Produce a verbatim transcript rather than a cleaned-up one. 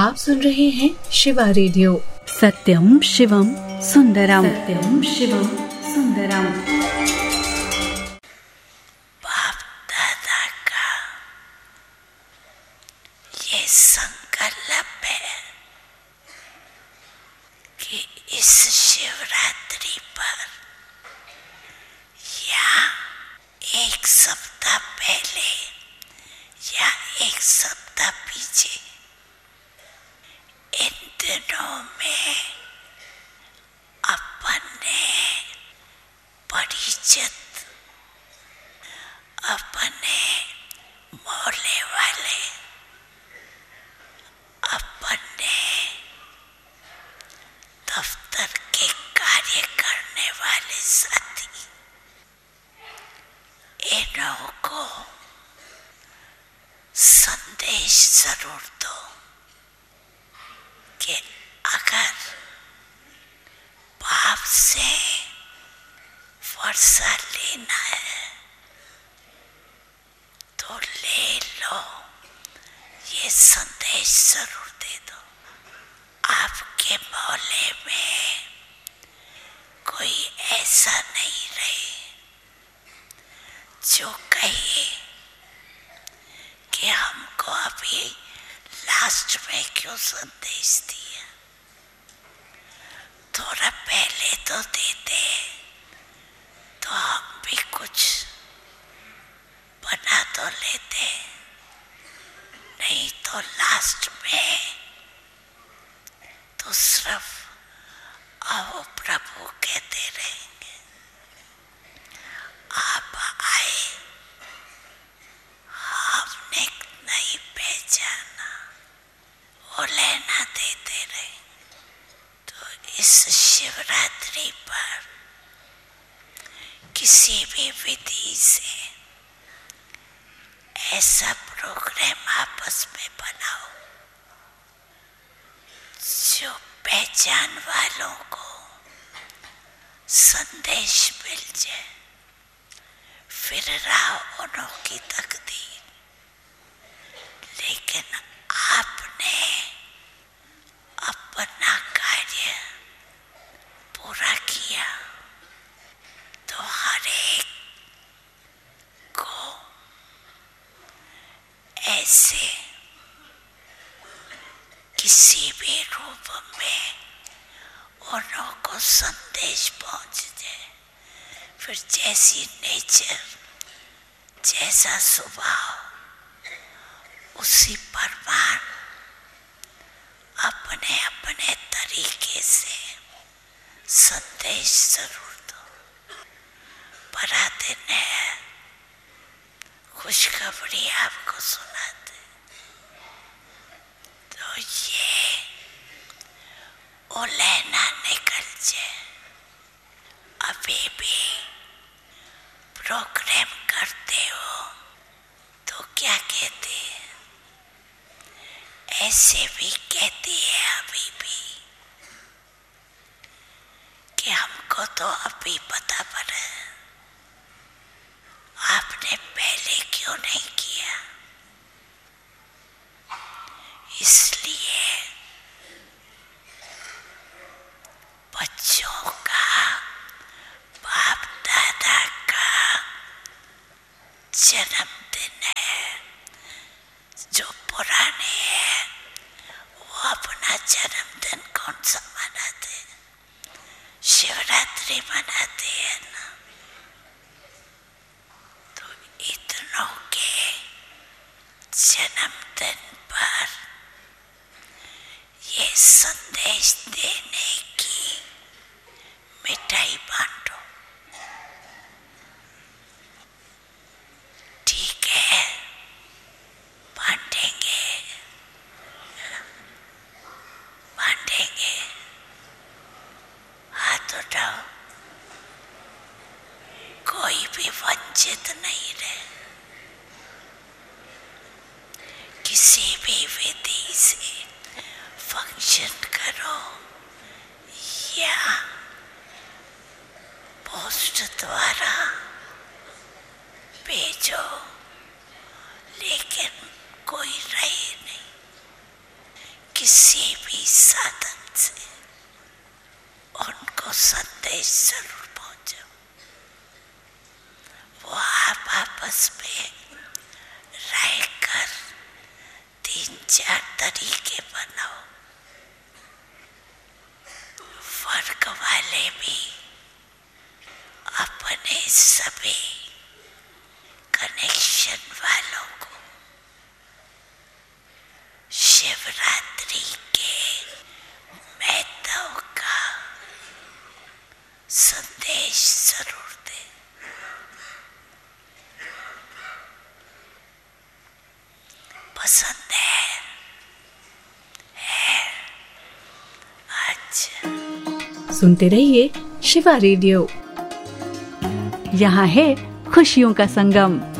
आप सुन रहे हैं शिवा रेडियो। सत्यम शिवम सुंदरम, सत्यम शिवम सुंदरम। बाप दादा का ये संकल्प है कि इस शिवरात्रि पर या एक सप्ताह पहले या एक सप्ताह पीछे, इन दिनों में अपने परिचित, अपने मोहल्ले वाले, अपने दफ्तर के कार्य करने वाले साथी, इन्हों को संदेश जरूर दो कि अगर बाप से वर्षा लेना है तो ले लो, ये संदेश जरूर दे दो। आपके मोहल्ले में कोई ऐसा नहीं रहे जो कहे कि हमको अभी लास्ट में क्यों संदेश दिया, थोड़ा पहले तो देते तो हम भी कुछ बना तो लेते, नहीं तो लास्ट में तो सिर्फ आओ प्रभु कहते रहेंगे। आप आए, हमने नहीं पहचाना, वो लेना देते रहे। तो इस शिवरात्रि पर किसी भी विधि से ऐसा प्रोग्राम आपस में बनाओ जो पहचान वालों को संदेश मिल जाए, फिर रहा उन्हों की तकदीर। लेकिन आपने अपना कार्य पूरा किया तो हर एक को ऐसे किसी भी रूप में उन्हों को संदेश पहुंच जाए। फिर जैसी नेचर, जैसा स्वभाव, उसी प्रमाण अपने अपने तरीके से संदेश जरूर दो। बड़ा दिन है, खुशखबरी आपको सुनाते तो ये ओ लेना निकल जाए। अभी भी प्रोग्राम करते हो तो क्या कहते हैं, ऐसे भी कहती है अभी भी कि हमको तो अभी पता पड़ा, आपने पहले क्यों नहीं किया। इसलिए बच्चों का, बाप दादा का जन्मदिन है, जो पुराने हैं वो अपना जन्मदिन कौन सा मनाते हैं, शिवरात्रि मनाते हैं ना। तो इतनों के जन्मदिन पर ये संदेश देने की मिठाई बांटो, ठीक है? बांटेंगे, बांटेंगे, हाथ उठाओ, कोई भी वंचित नहीं रहे। किसी भी विधि से फंक्शन करो या पोस्ट द्वारा भेजो, लेकिन कोई रहे नहीं। किसी भी साधन से उनको संदेश जरूर पहुंचाओ। वो आप आपस में रहकर तीन चार तरीके बनाओ। वर्क वाले भी अपने सभी कनेक्शन वालों को शिवरात्रि के महत्व का संदेश जरूर दे। पसंद है, है आज। सुनते रहिए शिवा रेडियो। यहाँ है खुशियों का संगम।